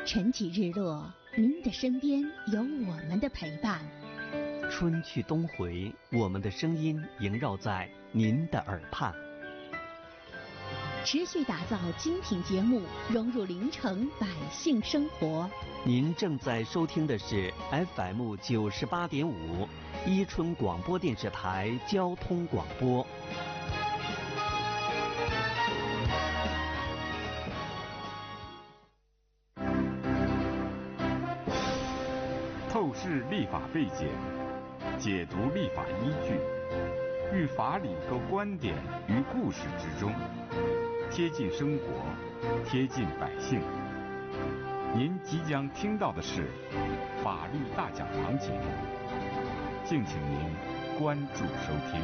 晨起日落，您的身边有我们的陪伴。 春去冬回，我们的声音萦绕在您的耳畔。 持续打造精品节目，融入临城百姓生活。 您正在收听的是 FM 98.5伊春广播电视台交通广播。 透视立法背景，解读立法依据，寓法理和观点于故事之中，贴近生活，贴近百姓。您即将听到的是法律大讲堂节目，敬请您关注收听。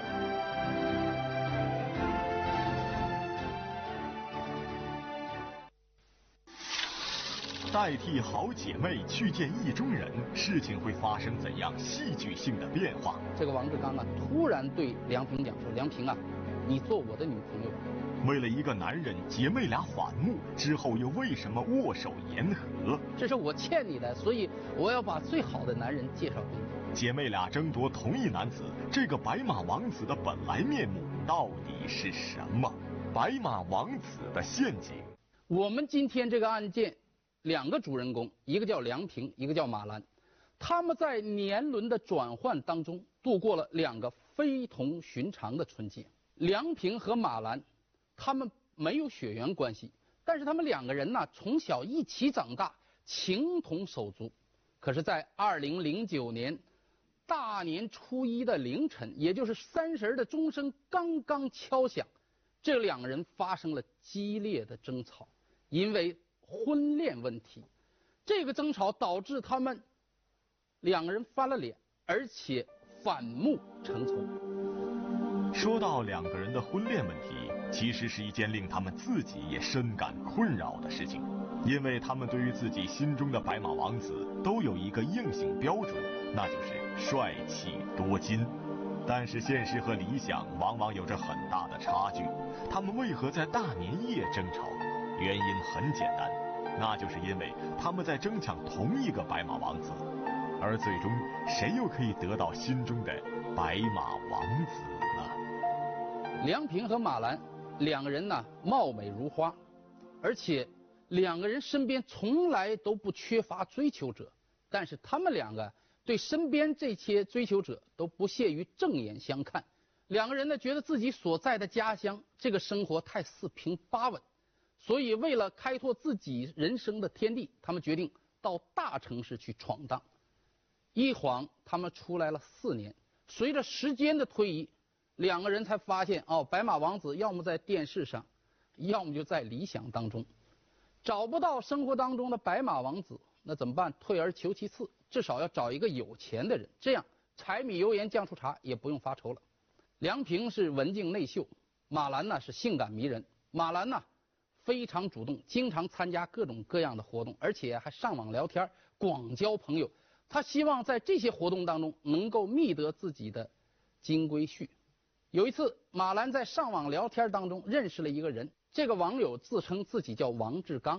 代替好姐妹去见意中人，事情会发生怎样戏剧性的变化？ 这个王志刚啊，突然对梁平讲说：“梁平啊，你做我的女朋友。” 为了一个男人，姐妹俩反目之后，又为什么握手言和？ 这是我欠你的，所以我要把最好的男人介绍给你。 姐妹俩争夺同一男子，这个白马王子的本来面目到底是什么？白马王子的陷阱。 我们今天这个案件，两个主人公，一个叫梁平，一个叫马兰，他们在年轮的转换当中度过了两个非同寻常的春节。梁平和马兰，他们没有血缘关系，但是他们两个人呢，从小一起长大，情同手足。可是，在2009年大年初一的凌晨，也就是30的钟声刚刚敲响，这两个人发生了激烈的争吵，因为婚恋问题。这个争吵导致他们两个人翻了脸，而且反目成仇。 说到两个人的婚恋问题，其实是一件令他们自己也深感困扰的事情，因为他们对于自己心中的白马王子都有一个硬性标准，那就是帅气多金。但是现实和理想往往有着很大的差距，他们为何在大年夜争吵？原因很简单，那就是因为他们在争抢同一个白马王子，而最终谁又可以得到心中的白马王子呢？ 梁平和马兰两个人呢，貌美如花，而且两个人身边从来都不缺乏追求者，但是他们两个对身边这些追求者都不屑于正眼相看。两个人呢，觉得自己所在的家乡这个生活太四平八稳，所以为了开拓自己人生的天地，他们决定到大城市去闯荡。一晃他们出来了4年，随着时间的推移，两个人才发现，白马王子要么在电视上，要么就在理想当中。找不到生活当中的白马王子，那怎么办？退而求其次，至少要找一个有钱的人，这样柴米油盐酱醋茶也不用发愁了。梁平是文静内秀，马兰呢是性感迷人。马兰呢非常主动，经常参加各种各样的活动，而且还上网聊天，广交朋友。他希望在这些活动当中能够觅得自己的金龟婿。有一次，马兰在上网聊天当中认识了一个人，这个网友自称自己叫王志刚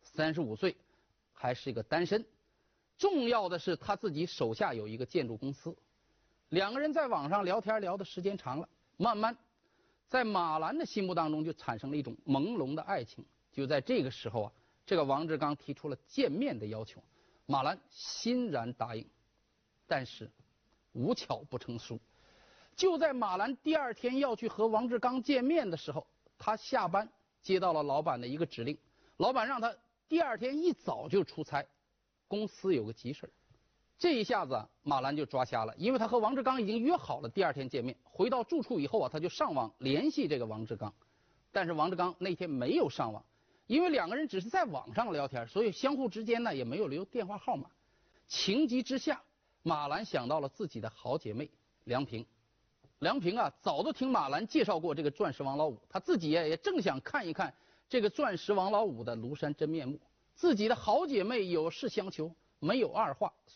，35岁，还是一个单身。重要的是他自己手下有一个建筑公司。两个人在网上聊天聊的时间长了，慢慢在马兰的心目当中就产生了一种朦胧的爱情。就在这个时候啊，这个王志刚提出了见面的要求，马兰欣然答应。但是无巧不成书，就在马兰第2天要去和王志刚见面的时候，他下班接到了老板的一个指令，老板让他第2天一早就出差，公司有个急事。这一下子马兰就抓瞎了，因为他和王志刚已经约好了第2天见面。回到住处以后啊，他就上网联系这个王志刚，但是王志刚那天没有上网，因为两个人只是在网上聊天，所以相互之间呢也没有留电话号码。情急之下，马兰想到了自己的好姐妹梁平。梁平啊，早都听马兰介绍过这个钻石王老五，他自己也正想看一看这个钻石王老五的庐山真面目。自己的好姐妹有事相求，没有二话，